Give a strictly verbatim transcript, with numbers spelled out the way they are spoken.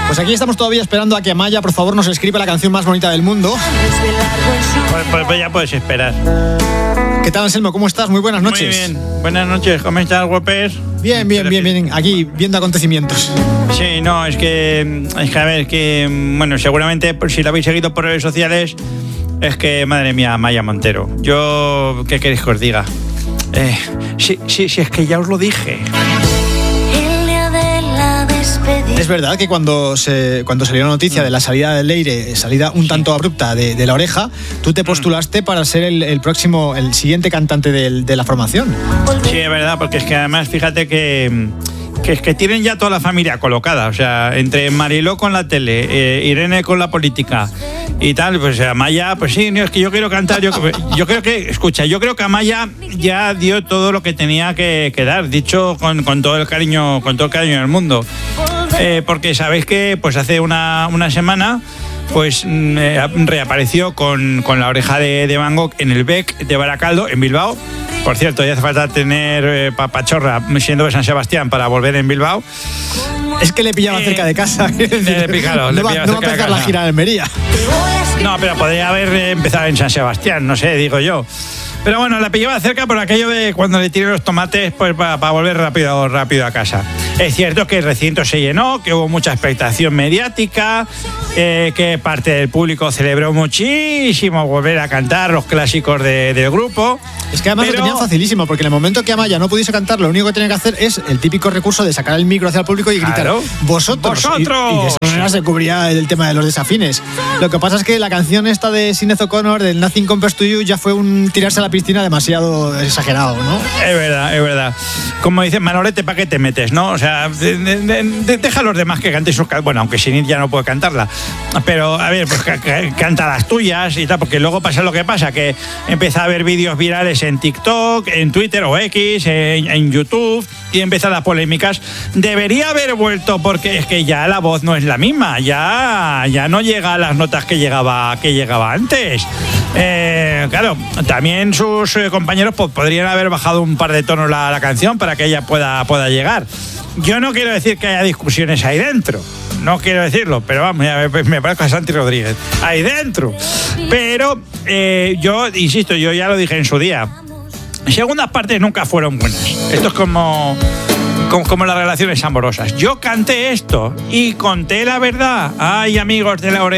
Pues aquí estamos todavía esperando a que Amaya, por favor, nos escriba la canción más bonita del mundo. Pues, pues, pues ya puedes esperar. ¿Qué tal, Anselmo? ¿Cómo estás? Muy buenas noches. Muy bien. Buenas noches. ¿Cómo estás, guapes? Bien, bien, bien, bien. Aquí, viendo acontecimientos. Sí, no, es que, es que, a ver, que, bueno, seguramente, si lo habéis seguido por redes sociales, es que, madre mía, Amaya Montero. Yo, ¿qué queréis que os diga? Eh, sí, sí, sí, es que ya os lo dije. Es verdad que cuando se cuando salió la noticia de la salida de Leire, salida un tanto abrupta de, de La Oreja, tú te postulaste para ser el, el próximo, el siguiente cantante de, de la formación. Sí, es verdad, porque es que además, fíjate que... que es que tienen ya toda la familia colocada, o sea, entre Mariló con la tele, eh, Irene con la política y tal, pues Amaya, pues sí, es que yo quiero cantar, yo, yo creo que, escucha, yo creo que Amaya ya dio todo lo que tenía que, que dar, dicho con, con todo el cariño, con todo el cariño del mundo, eh, porque sabéis que pues hace una, una semana pues eh, reapareció con, con La Oreja de, de Van Gogh en el B E C de Baracaldo, en Bilbao. Por cierto, ya hace falta tener eh, papachorra siendo de San Sebastián para volver en Bilbao. Es que le pillaba eh, cerca de casa. Le, claro, no le va, no va a empezar la gira en Almería. No, pero podría haber empezado en San Sebastián, no sé, digo yo. Pero bueno, la pillaba cerca por aquello de cuando le tiré los tomates, pues para, para volver rápido, rápido a casa. Es cierto que el recinto se llenó, que hubo mucha expectación mediática, eh, que parte del público celebró muchísimo volver a cantar los clásicos de, del grupo. Es que además pero... lo tenían facilísimo, porque en el momento que Amaya no pudiese cantar, lo único que tenía que hacer es el típico recurso de sacar el micro hacia el público y gritar, claro, ¡vosotros! ¡Vosotros! Y, y de esa manera se cubría el tema de los desafines. Lo que pasa es que la canción esta de Sinéad O'Connor, del Nothing Compares to You, ya fue un tirarse a la piscina demasiado exagerado, ¿no? Es verdad, es verdad. Como dice Manolete, ¿para qué te metes, no? O sea, de, de, de, deja a los demás que canten sus canciones. Bueno, aunque Sinéad ya no puede cantarla. Pero, a ver, pues canta las tuyas y tal, porque luego pasa lo que pasa, que empieza a haber vídeos virales en TikTok, en Twitter o X, en, en YouTube, y empiezan las polémicas. Debería haber vuelto, porque es que ya la voz no es la misma, ya, ya no llega a las notas que llegaba, que llegaba antes. Eh, claro, también sus eh, compañeros pues, podrían haber bajado un par de tonos la, la canción para que ella pueda, pueda llegar. Yo no quiero decir que haya discusiones ahí dentro, no quiero decirlo, pero vamos, me, me parezco a Santi Rodríguez, ahí dentro. Pero eh, yo, insisto, yo ya lo dije en su día, segundas partes nunca fueron buenas. Esto es como... Como, como las relaciones amorosas. Yo canté esto y conté la verdad. Ay, amigos de La Oreja.